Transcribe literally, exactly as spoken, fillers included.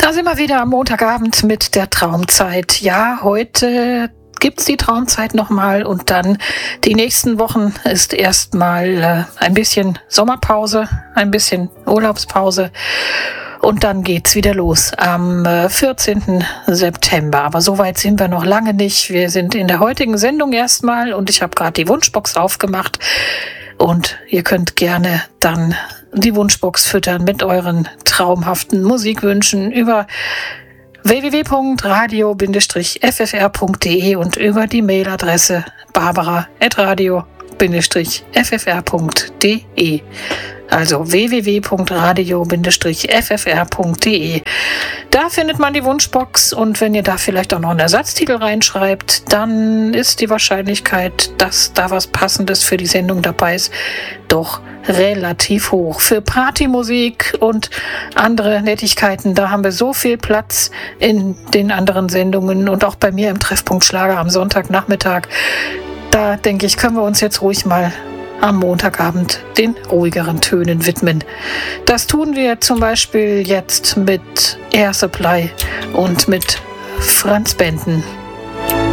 Da sind wir wieder am Montagabend mit der Traumzeit. Ja, heute gibt's die Traumzeit nochmal und dann die nächsten Wochen ist erstmal äh, ein bisschen Sommerpause, ein bisschen Urlaubspause und dann geht's wieder los am äh, vierzehnten September. Aber so weit sind wir noch lange nicht. Wir sind in der heutigen Sendung erstmal und ich habe gerade die Wunschbox aufgemacht und ihr könnt gerne dann die Wunschbox füttern mit euren traumhaften Musikwünschen über w w w punkt radio Bindestrich f f r punkt d e und über die Mailadresse barbara at radio Bindestrich f f r punkt d e. Also w w w punkt radio Bindestrich f f r punkt d e. Da findet man die Wunschbox und wenn ihr da vielleicht auch noch einen Ersatztitel reinschreibt, dann ist die Wahrscheinlichkeit, dass da was Passendes für die Sendung dabei ist, doch relativ hoch. Für Partymusik und andere Nettigkeiten, da haben wir so viel Platz in den anderen Sendungen und auch bei mir im Treffpunkt Schlager am Sonntagnachmittag. Da denke ich, können wir uns jetzt ruhig mal am Montagabend den ruhigeren Tönen widmen. Das tun wir zum Beispiel jetzt mit Air Supply und mit Franz Benton.